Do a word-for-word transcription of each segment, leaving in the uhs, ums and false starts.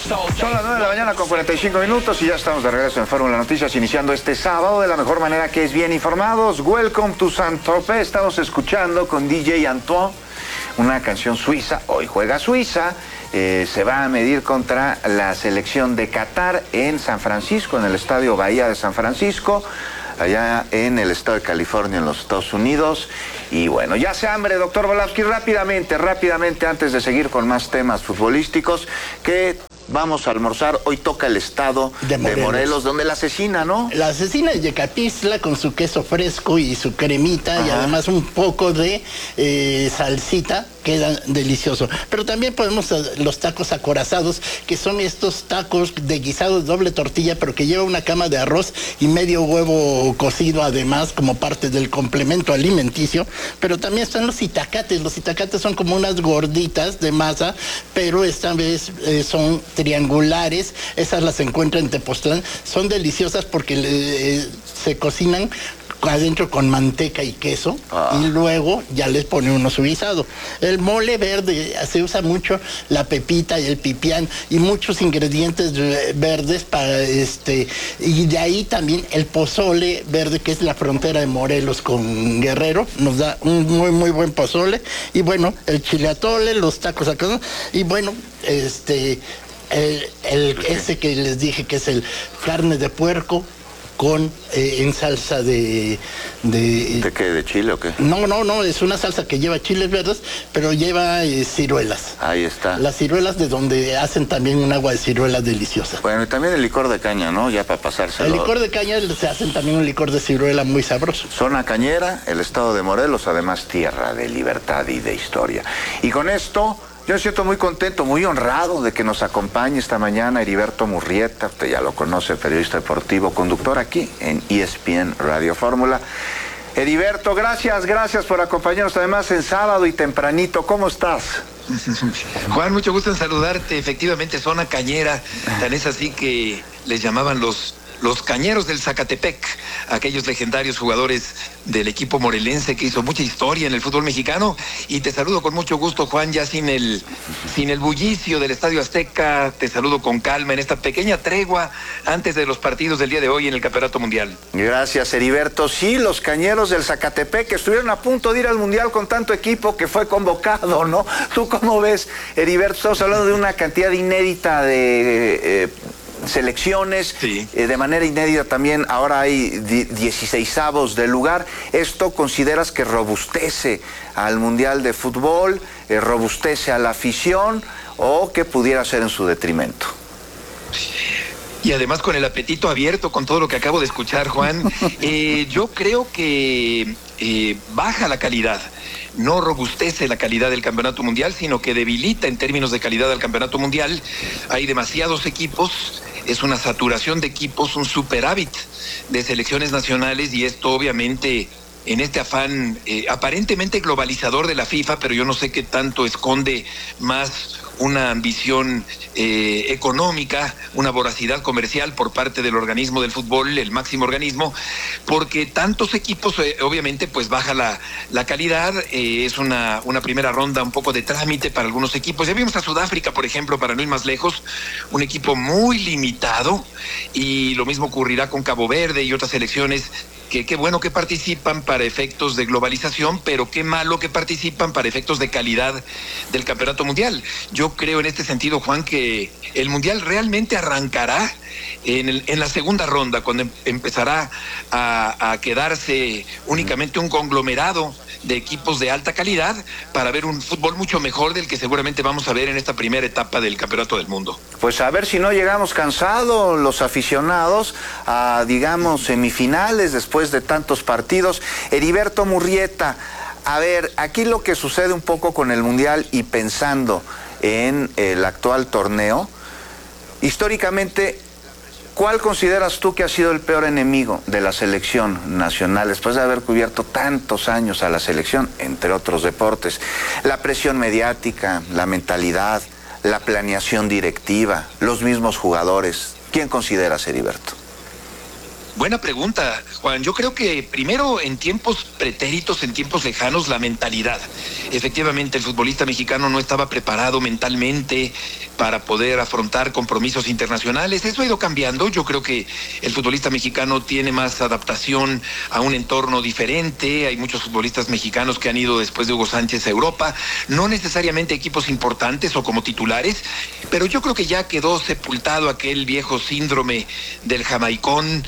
Son las nueve de la mañana con cuarenta y cinco minutos y ya estamos de regreso en Fórmula Noticias, iniciando este sábado de la mejor manera, que es bien informados. Welcome to Saint-Tropez. Estamos escuchando con D J Antoine una canción suiza. Hoy juega Suiza. Eh, se va a medir contra la selección de Qatar en San Francisco, en el Estadio Bahía de San Francisco, allá en el estado de California, en los Estados Unidos. Y bueno, ya se hambre, doctor Volávsky, rápidamente, rápidamente, antes de seguir con más temas futbolísticos, que vamos a almorzar. Hoy toca el estado de Morelos, de Morelos donde la asesina, ¿no? La asesina es Yecapistla, con su queso fresco y su cremita. Ajá. Y además un poco de eh, salsita, queda delicioso. Pero también podemos los tacos acorazados, que son estos tacos de guisado de doble tortilla, pero que lleva una cama de arroz y medio huevo cocido además, como parte del complemento alimenticio. Pero también están los itacates. Los itacates son como unas gorditas de masa, pero esta vez eh, son triangulares. Esas las encuentran en Tepoztlán. Son deliciosas porque eh, se cocinan adentro con manteca y queso. Ah. Y luego ya les pone uno su guisado. El mole verde, se usa mucho la pepita y el pipián y muchos ingredientes verdes para este, y de ahí también el pozole verde, que es la frontera de Morelos con Guerrero, nos da un muy muy buen pozole. Y bueno, el chile atole, los tacos acá, y bueno, este el, el ese que les dije que es el carne de puerco con eh, en salsa de, de... ¿De qué? ¿De chile o qué? No, no, no, es una salsa que lleva chiles verdes, pero lleva eh, ciruelas. Ahí está. Las ciruelas, de donde hacen también un agua de ciruelas deliciosa. Bueno, y también el licor de caña, ¿no? Ya para pasárselo. El licor de caña se hacen también un licor de ciruela muy sabroso. Zona cañera, el estado de Morelos, además tierra de libertad y de historia. Y con esto, yo me siento muy contento, muy honrado de que nos acompañe esta mañana Heriberto Murrieta. Usted ya lo conoce, periodista deportivo, conductor aquí en E S P N Radio Fórmula. Heriberto, gracias, gracias por acompañarnos además en sábado y tempranito. ¿Cómo estás? Juan, mucho gusto en saludarte. Efectivamente, zona cañera, tan es así que les llamaban los... Los Cañeros del Zacatepec, aquellos legendarios jugadores del equipo morelense que hizo mucha historia en el fútbol mexicano. Y te saludo con mucho gusto, Juan, ya sin el, sin el bullicio del Estadio Azteca. Te saludo con calma en esta pequeña tregua antes de los partidos del día de hoy en el Campeonato Mundial. Gracias, Heriberto. Sí, los Cañeros del Zacatepec, que estuvieron a punto de ir al Mundial con tanto equipo que fue convocado, ¿no? ¿Tú cómo ves, Heriberto? Estamos hablando de una cantidad inédita de... Eh, selecciones, sí. eh, de manera inédita también, ahora hay dieciseisavos de lugar. ¿Esto consideras que robustece al Mundial de Fútbol, eh, robustece a la afición, o que pudiera ser en su detrimento? Y además con el apetito abierto con todo lo que acabo de escuchar, Juan, eh, yo creo que eh, baja la calidad. No robustece la calidad del campeonato mundial, sino que debilita en términos de calidad al campeonato mundial. Hay demasiados equipos, es una saturación de equipos, un superávit de selecciones nacionales, y esto obviamente en este afán eh, aparentemente globalizador de la FIFA, pero yo no sé qué tanto esconde más una ambición eh, económica, una voracidad comercial por parte del organismo del fútbol, el máximo organismo, porque tantos equipos, eh, obviamente, pues baja la, la calidad. Eh, es una, una primera ronda un poco de trámite para algunos equipos. Ya vimos a Sudáfrica, por ejemplo, para no ir más lejos, un equipo muy limitado, y lo mismo ocurrirá con Cabo Verde y otras selecciones que qué bueno que participan para efectos de globalización, pero qué malo que participan para efectos de calidad del campeonato mundial. Yo creo en este sentido, Juan, que el mundial realmente arrancará en, el, en la segunda ronda, cuando em, empezará a, a quedarse únicamente un conglomerado de equipos de alta calidad para ver un fútbol mucho mejor del que seguramente vamos a ver en esta primera etapa del Campeonato del Mundo. Pues a ver si no llegamos cansados los aficionados a, digamos, semifinales después de tantos partidos. Heriberto Murrieta, a ver, aquí lo que sucede un poco con el Mundial y pensando en el actual torneo, históricamente, ¿cuál consideras tú que ha sido el peor enemigo de la selección nacional después de haber cubierto tantos años a la selección, entre otros deportes? La presión mediática, la mentalidad, la planeación directiva, los mismos jugadores. ¿Quién consideras, Heriberto? Buena pregunta, Juan. Yo creo que primero en tiempos pretéritos, en tiempos lejanos, la mentalidad. Efectivamente, el futbolista mexicano no estaba preparado mentalmente para poder afrontar compromisos internacionales. Eso ha ido cambiando. Yo creo que el futbolista mexicano tiene más adaptación a un entorno diferente. Hay muchos futbolistas mexicanos que han ido después de Hugo Sánchez a Europa, no necesariamente equipos importantes o como titulares, pero yo creo que ya quedó sepultado aquel viejo síndrome del jamaicón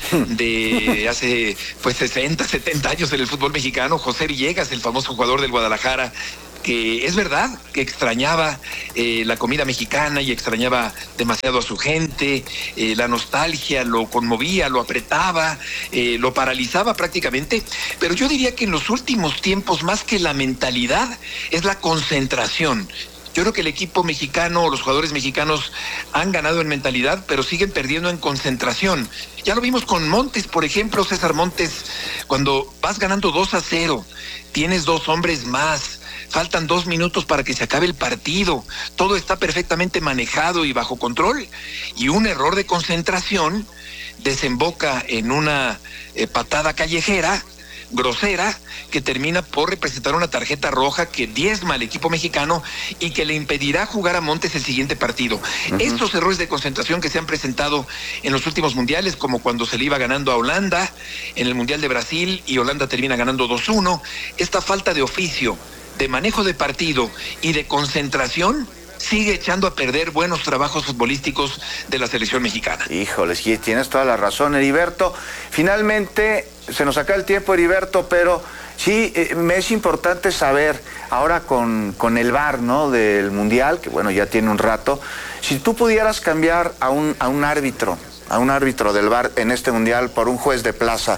de hace pues sesenta, setenta años en el fútbol mexicano. José Villegas, el famoso jugador del Guadalajara, que es verdad que extrañaba eh, la comida mexicana y extrañaba demasiado a su gente, eh, la nostalgia lo conmovía, lo apretaba, eh, lo paralizaba prácticamente, pero yo diría que en los últimos tiempos, más que la mentalidad, es la concentración. Yo creo que el equipo mexicano, los jugadores mexicanos han ganado en mentalidad, pero siguen perdiendo en concentración. Ya lo vimos con Montes, por ejemplo, César Montes, cuando vas ganando dos a cero, tienes dos hombres más, faltan dos minutos para que se acabe el partido, todo está perfectamente manejado y bajo control, y un error de concentración desemboca en una eh, patada callejera, grosera, que termina por representar una tarjeta roja que diezma al equipo mexicano y que le impedirá jugar a Montes el siguiente partido. Uh-huh. Estos errores de concentración que se han presentado en los últimos mundiales, como cuando se le iba ganando a Holanda en el Mundial de Brasil y Holanda termina ganando dos uno, esta falta de oficio, de manejo de partido y de concentración sigue echando a perder buenos trabajos futbolísticos de la selección mexicana. Híjoles, y tienes toda la razón, Heriberto. Finalmente, se nos acaba el tiempo, Heriberto, pero sí, eh, me es importante saber, ahora con, con el V A R, ¿no?, del Mundial, que bueno, ya tiene un rato, si tú pudieras cambiar a un, a un árbitro, a un árbitro del V A R en este Mundial por un juez de plaza,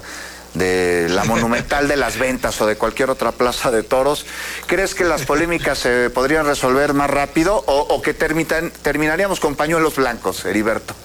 de la Monumental de las Ventas o de cualquier otra plaza de toros, ¿crees que las polémicas se podrían resolver más rápido o, o que termitan, terminaríamos con pañuelos blancos, Heriberto?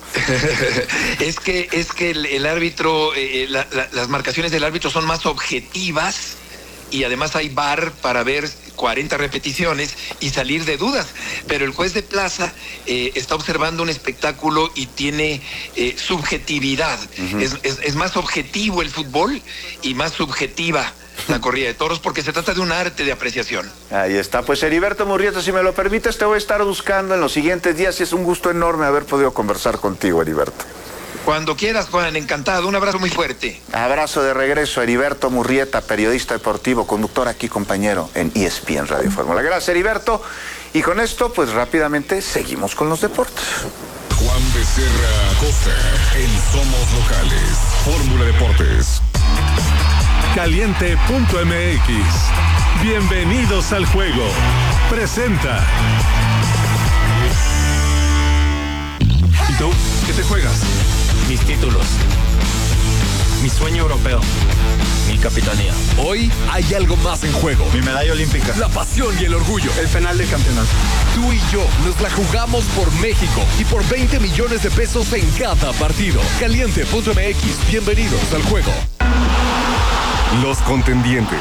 es que es que el, el árbitro, eh, la, la, las marcaciones del árbitro son más objetivas y además hay V A R para ver cuarenta repeticiones y salir de dudas, pero el juez de plaza eh, está observando un espectáculo y tiene eh, subjetividad. Uh-huh. es, es, es más objetivo el fútbol y más subjetiva la corrida de toros, porque se trata de un arte de apreciación. Ahí está. Pues Heriberto Murrieta, si me lo permites, te voy a estar buscando en los siguientes días y es un gusto enorme haber podido conversar contigo, Heriberto. Cuando quieras, Juan, encantado. Un abrazo muy fuerte. Abrazo de regreso, Heriberto Murrieta, periodista deportivo, conductor aquí, compañero en E S P N Radio Fórmula. Gracias, Heriberto. Y con esto, pues rápidamente seguimos con los deportes. Juan Becerra Costa en Somos Locales. Fórmula Deportes. Caliente punto M X. Bienvenidos al juego. Presenta. ¿Y tú? ¿Qué te juegas? Mis títulos, mi sueño europeo, mi capitanía. Hoy hay algo más en juego. Mi medalla olímpica. La pasión y el orgullo. El penal del campeonato. Tú y yo nos la jugamos por México y por veinte millones de pesos en cada partido. Caliente punto M X. Bienvenidos al juego. Los contendientes.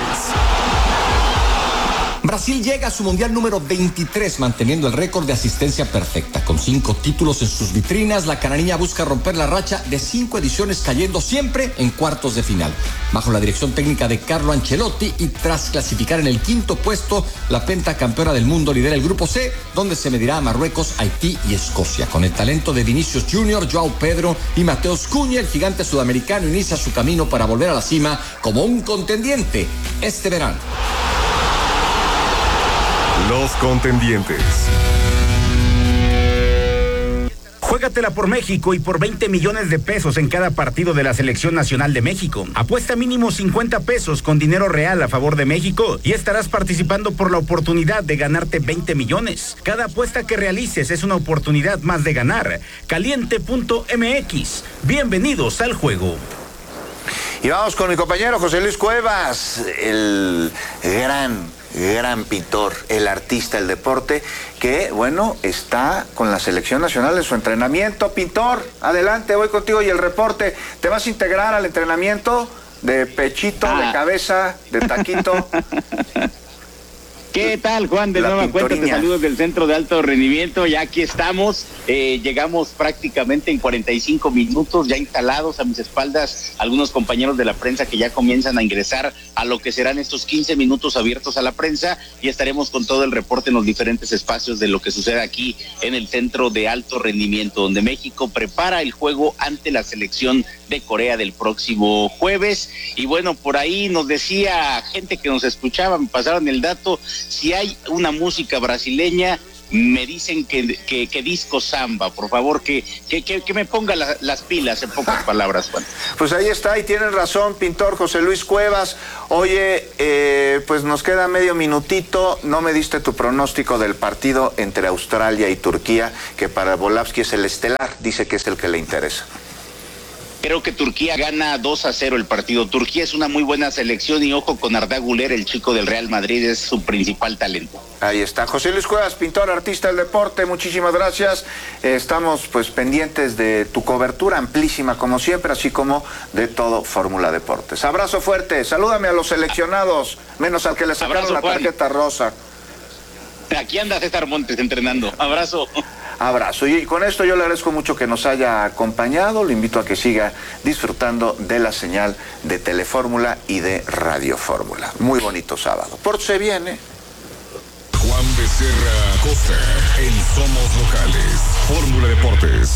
Brasil llega a su mundial número veintitrés, manteniendo el récord de asistencia perfecta. Con cinco títulos en sus vitrinas, la canariña busca romper la racha de cinco ediciones, cayendo siempre en cuartos de final. Bajo la dirección técnica de Carlo Ancelotti y tras clasificar en el quinto puesto, la pentacampeona del mundo lidera el grupo C, donde se medirá a Marruecos, Haití y Escocia. Con el talento de Vinicius junior, Joao Pedro y Mateus Cunha, el gigante sudamericano inicia su camino para volver a la cima como un contendiente este verano. Los contendientes. Juégatela por México y por veinte millones de pesos en cada partido de la Selección Nacional de México. Apuesta mínimo cincuenta pesos con dinero real a favor de México y estarás participando por la oportunidad de ganarte veinte millones. Cada apuesta que realices es una oportunidad más de ganar. Caliente punto M X. Bienvenidos al juego. Y vamos con mi compañero José Luis Cuevas, el gran, gran pintor, el artista del deporte, que, bueno, está con la selección nacional en su entrenamiento. Pintor, adelante, voy contigo y el reporte. ¿Te vas a integrar al entrenamiento de pechito, ah. de cabeza, de taquito? ¿Qué tal, Juan? De La nueva cuenta, te pintoriña. saludos del Centro de Alto Rendimiento. Ya aquí estamos, eh, llegamos prácticamente en cuarenta y cinco minutos, ya instalados a mis espaldas algunos compañeros de la prensa que ya comienzan a ingresar a lo que serán estos quince minutos abiertos a la prensa, y estaremos con todo el reporte en los diferentes espacios de lo que sucede aquí en el Centro de Alto Rendimiento, donde México prepara el juego ante la selección de Corea del próximo jueves. Y bueno, por ahí nos decía gente que nos escuchaba, me pasaron el dato, si hay una música brasileña, me dicen que, que, que disco samba, por favor, que, que, que, que me ponga la, las pilas, en pocas palabras, Juan. Pues ahí está, y tienen razón, pintor José Luis Cuevas. Oye, eh, pues nos queda medio minutito, no me diste tu pronóstico del partido entre Australia y Turquía, que para Volapsky es el estelar, dice que es el que le interesa. Creo que Turquía gana dos a cero el partido. Turquía es una muy buena selección y ojo con Arda Güler, el chico del Real Madrid, es su principal talento. Ahí está, José Luis Cuevas, pintor, artista del deporte, muchísimas gracias. Eh, estamos pues pendientes de tu cobertura amplísima como siempre, así como de todo Fórmula Deportes. Abrazo fuerte, salúdame a los seleccionados, menos al que le sacaron Abrazo, la Juan. tarjeta rosa. Aquí anda César Montes entrenando. Abrazo. Abrazo. Y con esto yo le agradezco mucho que nos haya acompañado. Le invito a que siga disfrutando de la señal de Telefórmula y de Radio Fórmula. Muy bonito sábado. Por se viene. Juan Becerra Costa en Somos Locales. Fórmula Deportes.